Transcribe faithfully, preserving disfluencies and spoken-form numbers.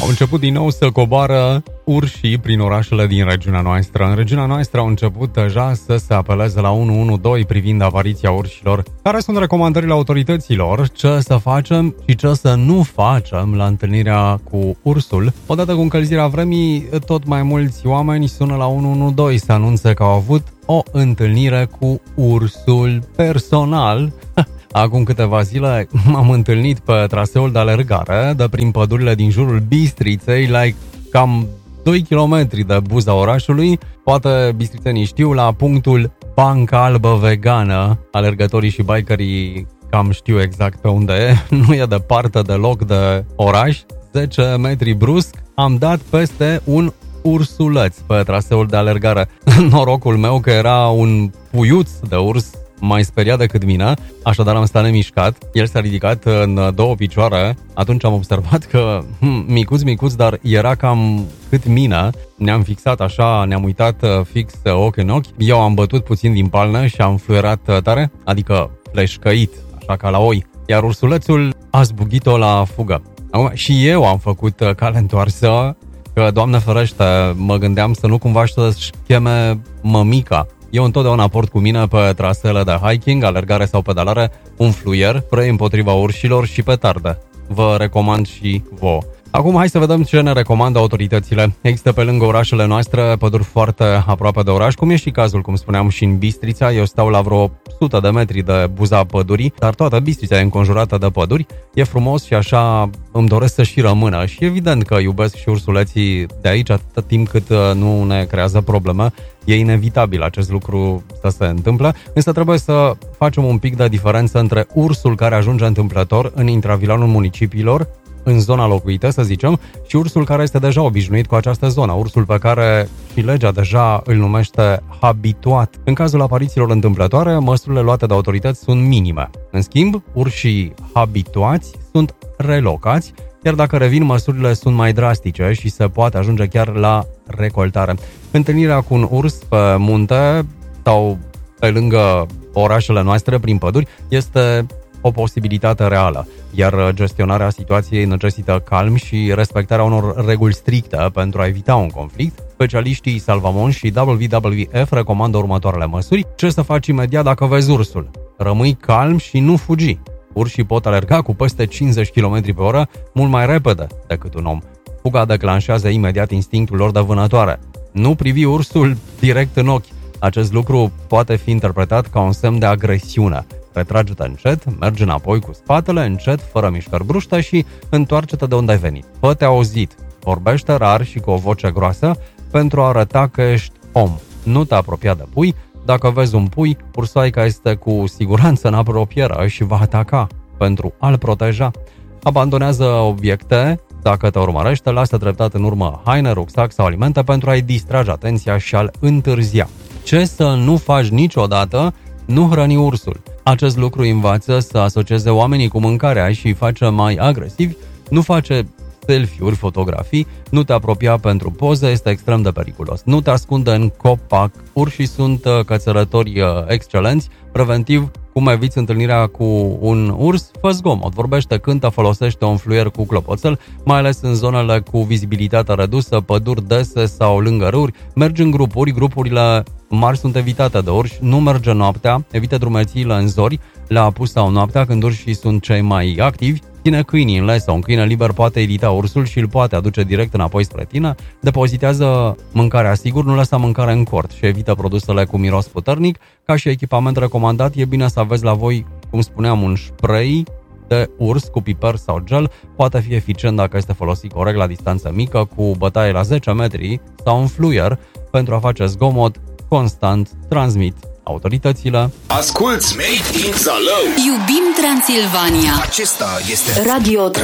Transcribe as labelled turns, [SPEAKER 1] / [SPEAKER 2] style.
[SPEAKER 1] Au început din nou să coboară urșii prin orașele din regiunea noastră. În regiunea noastră au început deja să se apeleze la unu unu doi privind apariția urșilor. Care sunt recomandările autorităților? Ce să facem și ce să nu facem la întâlnirea cu ursul? Odată cu încălzirea vremii, tot mai mulți oameni sună la unu unu doi să anunțe că au avut o întâlnire cu ursul personal. Acum câteva zile m-am întâlnit pe traseul de alergare de prin pădurile din jurul Bistriței, like cam doi kilometri de buza orașului. Poate bistrițenii știu, la punctul Banca Albă Vegană, alergătorii și bikerii cam știu exact pe unde e, nu e departe deloc de oraș. zece metri brusc am dat peste un ursuleț pe traseul de alergare. Norocul meu că era un puiuț de urs mai speriat decât mine, așadar am stat nemișcat. El s-a ridicat în două picioare. Atunci am observat că hm, micuț, micuț, dar era cam cât mine. Ne-am fixat așa, ne-am uitat fix ochi în ochi. Eu am bătut puțin din palnă și am fluierat tare, adică fleșcăit, așa ca la oi. Iar ursulețul a zbugit-o la fugă. Acum, și eu am făcut cale întoarsă, că, Doamne ferește, mă gândeam să nu cumva să-și cheme mămica. Eu întotdeauna port cu mine pe traseele de hiking, alergare sau pedalare, un fluier, spray împotriva urșilor și petarde. Vă recomand și vouă. Acum hai să vedem ce ne recomandă autoritățile. Există pe lângă orașele noastre păduri foarte aproape de oraș, cum e și cazul, cum spuneam, și în Bistrița. Eu stau la vreo o sută de metri de buza pădurii, dar toată Bistrița e înconjurată de păduri. E frumos și așa îmi doresc să și rămână. Și evident că iubesc și ursuleții de aici atâta timp cât nu ne creează probleme. E inevitabil acest lucru să se întâmple, însă trebuie să facem un pic de diferență între ursul care ajunge întâmplător în intravilanul municipiilor, în zona locuită, să zicem, și ursul care este deja obișnuit cu această zonă, ursul pe care și legea deja îl numește habituat. În cazul aparițiilor întâmplătoare, măsurile luate de autorități sunt minime. În schimb, urșii habituați sunt relocați, iar dacă revin, măsurile sunt mai drastice și se poate ajunge chiar la recoltare. Întâlnirea cu un urs pe munte sau pe lângă orașele noastre prin păduri este o posibilitate reală, iar gestionarea situației necesită calm și respectarea unor reguli stricte pentru a evita un conflict. Specialiștii Salvamon și W W F recomandă următoarele măsuri. Ce să faci imediat dacă vezi ursul? Rămâi calm și nu fugi. Urșii pot alerga cu peste cincizeci de kilometri pe oră mult mai repede decât un om. Fuga declanșează imediat instinctul lor de vânătoare. Nu privi ursul direct în ochi. Acest lucru poate fi interpretat ca un semn de agresiune. Retrage-te încet, mergi înapoi cu spatele, încet, fără mișcări bruște și întoarce-te de unde ai venit. Fă-te auzit, vorbește rar și cu o voce groasă pentru a arăta că ești om. Nu te apropia de pui. Dacă vezi un pui, ursoaica este cu siguranță în apropiere și va ataca pentru a-l proteja. Abandonează obiecte. Dacă te urmărește, lasă treptat în urmă haine, rucsac sau alimente pentru a-i distrage atenția și a-l întârzia. Ce să nu faci niciodată? Nu hrăni ursul. Acest lucru învață să asocieze oamenii cu mâncarea și îi face mai agresivi. Nu face selfie-uri, fotografii, nu te apropia pentru poze, este extrem de periculos. Nu te ascunde în copac. Urșii sunt cățărători excelenți. Preventiv, cum eviți întâlnirea cu un urs? Fă zgomot, vorbește, cântă, folosește un fluier cu clopoțel, mai ales în zonele cu vizibilitate redusă, păduri dese sau lângă râuri. Mergi în grupuri, grupurile mari sunt evitate de urși, nu merge noaptea, evite drumețiile în zori, la apus sau noaptea, când urșii sunt cei mai activi. Ține câinii în les sau un câine liber poate irita ursul și îl poate aduce direct înapoi spre tine. Depozitează mâncarea sigur, nu lăsa mâncare în cort și evită produsele cu miros puternic. Ca și echipament recomandat, e bine să aveți la voi, cum spuneam, un spray de urs cu piper sau gel. Poate fi eficient dacă este folosit corect la distanță mică, cu bătaie la zece metri, sau un fluier pentru a face zgomot constant. Transmit autoritățile.
[SPEAKER 2] Asculți Made in Zalău.
[SPEAKER 3] Iubim Transilvania.
[SPEAKER 2] Acesta este
[SPEAKER 3] Radio